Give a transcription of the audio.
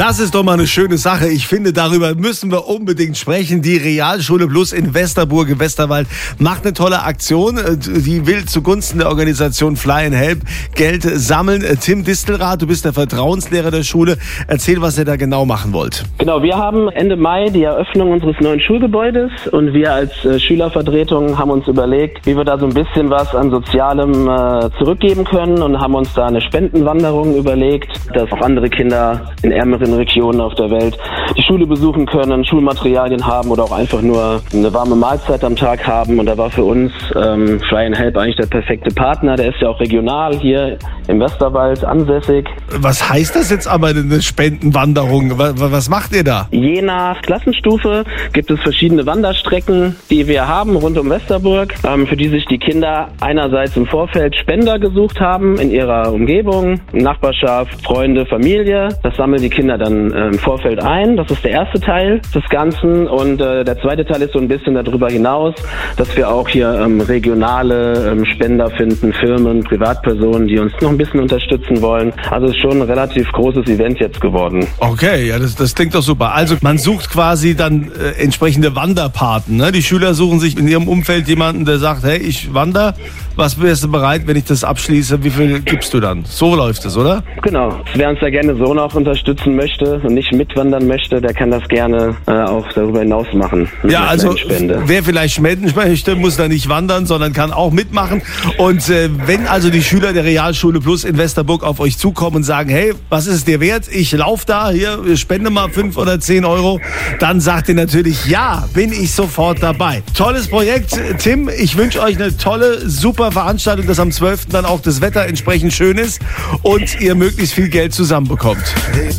Das ist doch mal eine schöne Sache. Ich finde, darüber müssen wir unbedingt sprechen. Die Realschule Plus in Westerburg im Westerwald macht eine tolle Aktion. Die will zugunsten der Organisation Fly and Help Geld sammeln. Tim Distelrath, du bist der Vertrauenslehrer der Schule. Erzähl, was ihr da genau machen wollt. Genau, wir haben Ende Mai die Eröffnung unseres neuen Schulgebäudes und wir als Schülervertretung haben uns überlegt, wie wir da so ein bisschen was an Sozialem zurückgeben können und haben uns da eine Spendenwanderung überlegt, dass auch andere Kinder in ärmeren Regionen auf der Welt die Schule besuchen können, Schulmaterialien haben oder auch einfach nur eine warme Mahlzeit am Tag haben. Und da war für uns Fly and Help eigentlich der perfekte Partner. Der ist ja auch regional hier im Westerwald ansässig. Was heißt das jetzt aber, eine Spendenwanderung? Was macht ihr da? Je nach Klassenstufe gibt es verschiedene Wanderstrecken, die wir haben rund um Westerburg, für die sich die Kinder einerseits im Vorfeld Spender gesucht haben in ihrer Umgebung, Nachbarschaft, Freunde, Familie. Das sammeln die Kinder dann im Vorfeld ein. Das ist der erste Teil des Ganzen. Und der zweite Teil ist so ein bisschen darüber hinaus, dass wir auch hier regionale Spender finden, Firmen, Privatpersonen, die uns noch ein bisschen unterstützen wollen. Also es ist schon ein relativ großes Event jetzt geworden. Okay, ja, das klingt doch super. Also man sucht quasi dann entsprechende Wanderpaten. Ne? Die Schüler suchen sich in ihrem Umfeld jemanden, der sagt, hey, ich wandere. Was wärst du bereit, wenn ich das abschließe? Wie viel gibst du dann? So läuft es, oder? Genau. Wer uns da gerne so noch unterstützen möchte und nicht mitwandern möchte, der kann das gerne auch darüber hinaus machen. Ja, also wer vielleicht spenden möchte, muss da nicht wandern, sondern kann auch mitmachen. Und wenn also die Schüler der Realschule Plus in Westerburg auf euch zukommen und sagen, hey, was ist es dir wert? Ich laufe da, hier, spende mal 5 oder 10 Euro, dann sagt ihr natürlich, ja, bin ich sofort dabei. Tolles Projekt, Tim. Ich wünsche euch eine tolle, super Veranstaltung, dass am 12. dann auch das Wetter entsprechend schön ist und ihr möglichst viel Geld zusammenbekommt.